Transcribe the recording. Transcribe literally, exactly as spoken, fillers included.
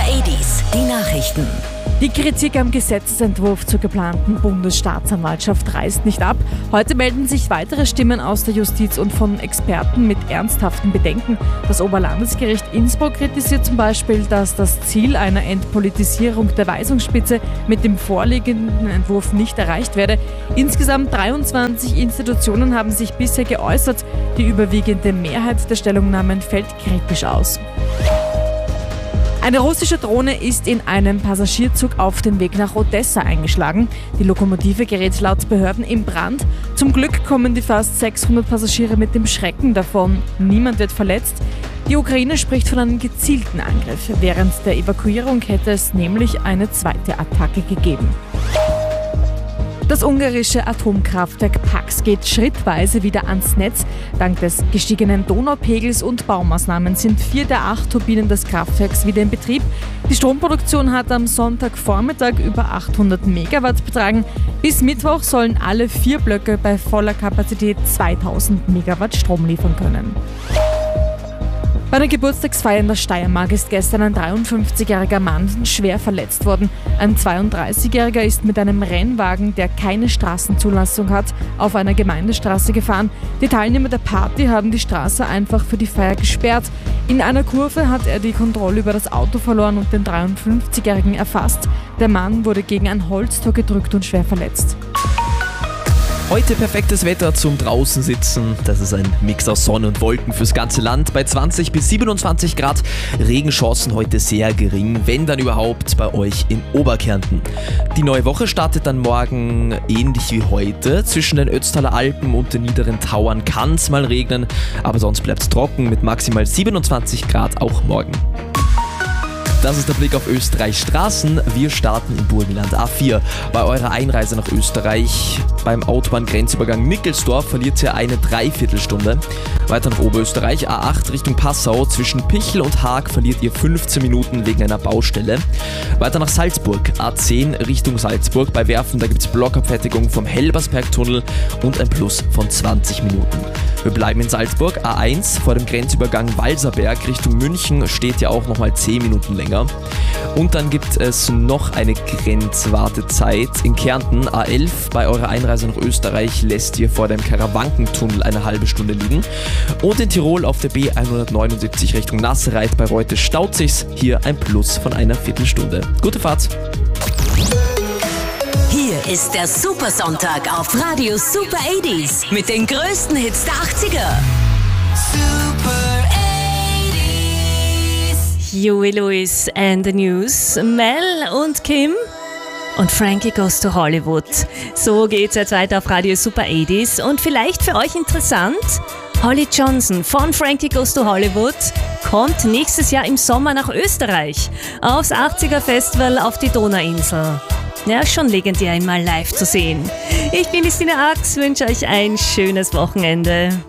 achtziger, die Nachrichten. Die Kritik am Gesetzesentwurf zur geplanten Bundesstaatsanwaltschaft reißt nicht ab. Heute melden sich weitere Stimmen aus der Justiz und von Experten mit ernsthaften Bedenken. Das Oberlandesgericht Innsbruck kritisiert zum Beispiel, dass das Ziel einer Entpolitisierung der Weisungsspitze mit dem vorliegenden Entwurf nicht erreicht werde. Insgesamt dreiundzwanzig Institutionen haben sich bisher geäußert. Die überwiegende Mehrheit der Stellungnahmen fällt kritisch aus. Eine russische Drohne ist in einem Passagierzug auf den Weg nach Odessa eingeschlagen. Die Lokomotive gerät laut Behörden in Brand. Zum Glück kommen die fast sechshundert Passagiere mit dem Schrecken davon. Niemand wird verletzt. Die Ukraine spricht von einem gezielten Angriff. Während der Evakuierung hätte es nämlich eine zweite Attacke gegeben. Das ungarische Atomkraftwerk Paks geht schrittweise wieder ans Netz. Dank des gestiegenen Donaupegels und Baumaßnahmen sind vier der acht Turbinen des Kraftwerks wieder in Betrieb. Die Stromproduktion hat am Sonntagvormittag über achthundert Megawatt betragen. Bis Mittwoch sollen alle vier Blöcke bei voller Kapazität zweitausend Megawatt Strom liefern können. Bei einer Geburtstagsfeier in der Steiermark ist gestern ein dreiundfünfzigjähriger Mann schwer verletzt worden. Ein zweiunddreißigjähriger ist mit einem Rennwagen, der keine Straßenzulassung hat, auf einer Gemeindestraße gefahren. Die Teilnehmer der Party haben die Straße einfach für die Feier gesperrt. In einer Kurve hat er die Kontrolle über das Auto verloren und den dreiundfünfzigjährigen erfasst. Der Mann wurde gegen ein Holztor gedrückt und schwer verletzt. Heute perfektes Wetter zum draußen sitzen. Das ist ein Mix aus Sonne und Wolken fürs ganze Land. Bei zwanzig bis siebenundzwanzig Grad. Regenchancen heute sehr gering, wenn dann überhaupt bei euch in Oberkärnten. Die neue Woche startet dann morgen ähnlich wie heute. Zwischen den Ötztaler Alpen und den niederen Tauern kann es mal regnen, aber sonst bleibt es trocken mit maximal siebenundzwanzig Grad auch morgen. Das ist der Blick auf Österreichs Straßen. Wir starten in Burgenland A vier. Bei eurer Einreise nach Österreich beim Autobahngrenzübergang Nickelsdorf verliert ihr eine Dreiviertelstunde. Weiter nach Oberösterreich A acht Richtung Passau. Zwischen Pichel und Haag verliert ihr fünfzehn Minuten wegen einer Baustelle. Weiter nach Salzburg A zehn Richtung Salzburg. Bei Werfen, da gibt es Blockabfertigung vom Helbersbergtunnel und ein Plus von zwanzig Minuten. Wir bleiben in Salzburg A eins vor dem Grenzübergang Walserberg Richtung München steht ja auch nochmal zehn Minuten länger. Und dann gibt es noch eine Grenzwartezeit in Kärnten A elf. Bei eurer Einreise nach Österreich lässt ihr vor dem Karawankentunnel eine halbe Stunde liegen. Und in Tirol auf der B hundertneunundsiebzig Richtung Nassereit bei Reute staut sich's. Hier ein Plus von einer Viertelstunde. Gute Fahrt! Hier ist der Supersonntag auf Radio Super achtziger mit den größten Hits der achtziger. Super achtziger. Huey Lewis and the News, Mel und Kim und Frankie Goes to Hollywood. So geht's jetzt weiter auf Radio Super achtziger und vielleicht für euch interessant, Holly Johnson von Frankie Goes to Hollywood kommt nächstes Jahr im Sommer nach Österreich aufs achtziger Festival auf die Donauinsel. Ja, schon legendär, ihn mal live zu sehen. Ich bin Christina Ax, wünsche euch ein schönes Wochenende.